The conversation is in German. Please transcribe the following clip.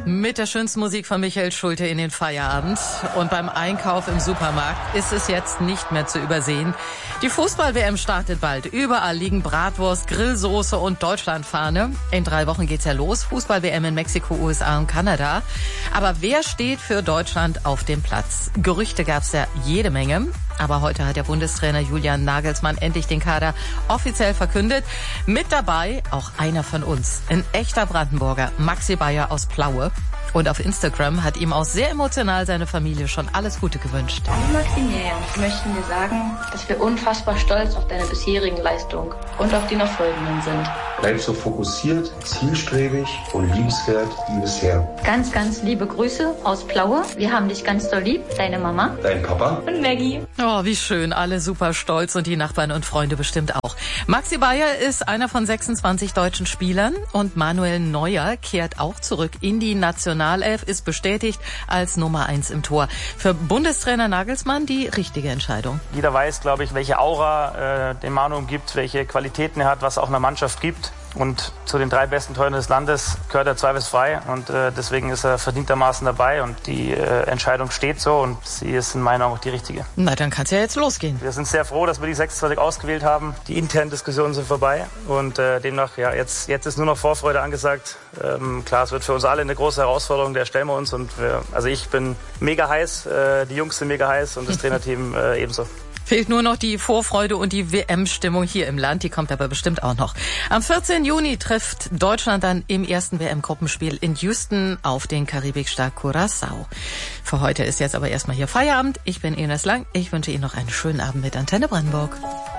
Mit der schönsten Musik von Michael Schulte in den Feierabend. Und beim Einkauf im Supermarkt ist es jetzt nicht mehr zu übersehen. Die Fußball-WM startet bald. Überall liegen Bratwurst, Grillsoße und Deutschlandfahne. In 3 Wochen geht's ja los. Fußball-WM in Mexiko, USA und Kanada. Aber wer steht für Deutschland auf dem Platz? Gerüchte gab's ja jede Menge. Aber heute hat der Bundestrainer Julian Nagelsmann endlich den Kader offiziell verkündet. Mit dabei auch einer von uns, ein echter Brandenburger, Maxi Bayer aus Plaue. Und auf Instagram hat ihm auch sehr emotional seine Familie schon alles Gute gewünscht. Hallo Maximilian, wir möchten dir sagen, dass wir unfassbar stolz auf deine bisherigen Leistungen und auf die noch folgenden sind. Bleib so fokussiert, zielstrebig und liebenswert wie bisher. Ganz, ganz liebe Grüße aus Plaue. Wir haben dich ganz doll lieb. Deine Mama. Dein Papa. Und Maggie. Oh, wie schön. Alle super stolz und die Nachbarn und Freunde bestimmt auch. Maxi Bayer ist einer von 26 deutschen Spielern und Manuel Neuer kehrt auch zurück in die Nationalelf, ist bestätigt als Nummer 1 im Tor. Für Bundestrainer Nagelsmann die richtige Entscheidung. Jeder weiß, glaube ich, welche Aura den Manu umgibt, welche Qualitäten er hat, was auch einer Mannschaft gibt. Und zu den 3 besten Torhütern des Landes gehört er zweifelsfrei und deswegen ist er verdientermaßen dabei und die Entscheidung steht so und sie ist in meiner Augen auch die richtige. Na, dann kann's ja jetzt losgehen. Wir sind sehr froh, dass wir die 26 ausgewählt haben. Die internen Diskussionen sind vorbei und demnach, ja, jetzt ist nur noch Vorfreude angesagt. Klar, es wird für uns alle eine große Herausforderung, der stellen wir uns und ich bin mega heiß, die Jungs sind mega heiß und das Trainerteam ebenso. Fehlt nur noch die Vorfreude und die WM-Stimmung hier im Land. Die kommt aber bestimmt auch noch. Am 14. Juni trifft Deutschland dann im ersten WM-Gruppenspiel in Houston auf den Karibikstaat Curaçao. Für heute ist jetzt aber erstmal hier Feierabend. Ich bin Ines Lang. Ich wünsche Ihnen noch einen schönen Abend mit Antenne Brandenburg.